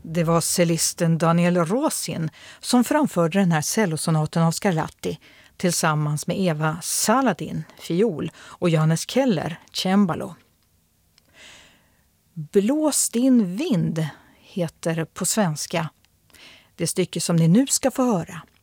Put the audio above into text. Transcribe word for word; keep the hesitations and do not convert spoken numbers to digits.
Det var cellisten Daniel Rosin som framförde den här cellosonaten av Scarlatti tillsammans med Eva Saladin, fiol, och Johannes Keller, cembalo. Blås din vind heter på svenska det stycke som ni nu ska få höra.